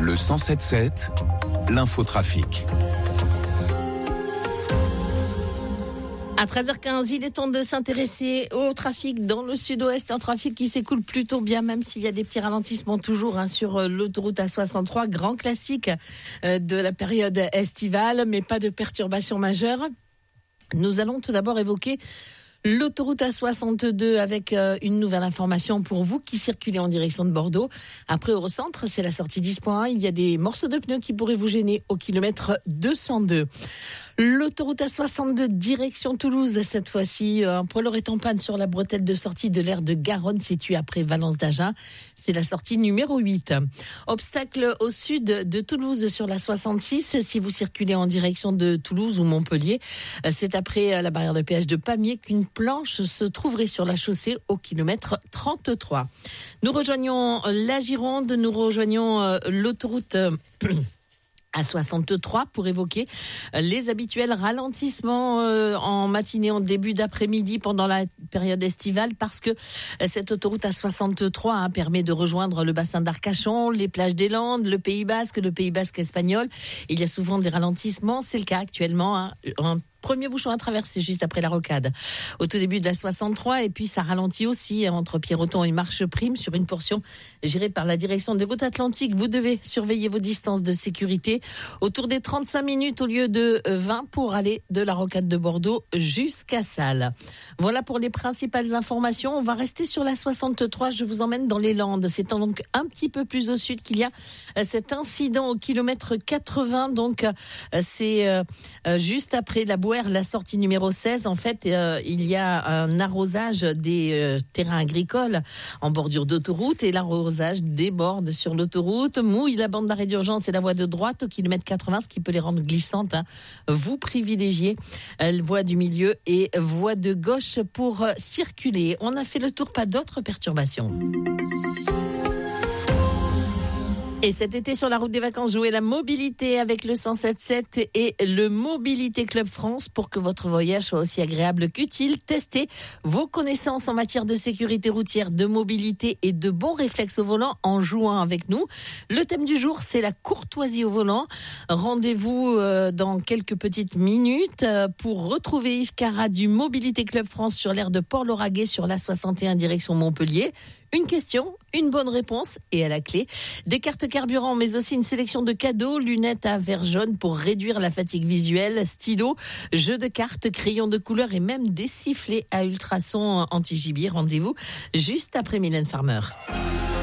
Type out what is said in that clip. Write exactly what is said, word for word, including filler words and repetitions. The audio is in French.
Le cent sept sept, l'infotrafic. À treize heures quinze, il est temps de s'intéresser au trafic dans le sud-ouest. Un trafic qui s'écoule plutôt bien, même s'il y a des petits ralentissements toujours hein, sur l'autoroute A soixante-trois, grand classique de la période estivale, mais pas de perturbations majeures. Nous allons tout d'abord évoquer l'autoroute A soixante-deux avec euh, une nouvelle information pour vous qui circulez en direction de Bordeaux. Après au centre, c'est la sortie dix point un. Il y a des morceaux de pneus qui pourraient vous gêner au kilomètre deux cent deux. L'autoroute A soixante-deux direction Toulouse, cette fois-ci, un poids lourd est en panne sur la bretelle de sortie de l'aire de Garonne située après Valence d'Agen. C'est la sortie numéro huit. Obstacle au sud de Toulouse sur la soixante-six. Si vous circulez en direction de Toulouse ou Montpellier, c'est après la barrière de péage de Pamiers qu'une planche se trouverait sur la chaussée au kilomètre trente-trois. Nous rejoignons la Gironde, nous rejoignons l'autoroute A soixante-trois pour évoquer les habituels ralentissements en matinée, en début d'après-midi pendant la période estivale, parce que cette autoroute A soixante-trois hein, permet de rejoindre le bassin d'Arcachon, les plages des Landes, le Pays Basque, le Pays Basque espagnol. Il y a souvent des ralentissements, c'est le cas actuellement. Hein, un premier bouchon à traverser juste après la rocade au tout début de la soixante-trois, et puis ça ralentit aussi hein, entre Pierreton et Marche Prime sur une portion gérée par la direction des routes atlantiques. Vous devez surveiller vos distances de sécurité autour des trente-cinq minutes au lieu de vingt pour aller de la rocade de Bordeaux jusqu'à Salles. Voilà pour les principales informations. On va rester sur la soixante-trois. Je vous emmène dans les Landes. C'est donc un petit peu plus au sud qu'il y a cet incident au kilomètre quatre-vingts. Donc c'est juste après la la sortie numéro seize, en fait, euh, il y a un arrosage des euh, terrains agricoles en bordure d'autoroute et l'arrosage déborde sur l'autoroute, mouille la bande d'arrêt d'urgence et la voie de droite au kilomètre quatre-vingts, ce qui peut les rendre glissantes. Hein. Vous privilégiez euh, voie du milieu et voie de gauche pour euh, circuler. On a fait le tour, pas d'autres perturbations. Et cet été, sur la route des vacances, jouez la mobilité avec le cent sept sept et le Mobilité Club France pour que votre voyage soit aussi agréable qu'utile. Testez vos connaissances en matière de sécurité routière, de mobilité et de bons réflexes au volant en jouant avec nous. Le thème du jour, c'est la courtoisie au volant. Rendez-vous euh, dans quelques petites minutes euh, pour retrouver Yves Cara du Mobilité Club France sur l'aire de Port-Lauragais sur l'A soixante et un direction Montpellier. Une question, une bonne réponse et à la clé, des cartes carburant, mais aussi une sélection de cadeaux, lunettes à verre jaune pour réduire la fatigue visuelle, stylo, jeux de cartes, crayons de couleur et même des sifflets à ultrasons anti-gibier. Rendez-vous juste après Mylène Farmer.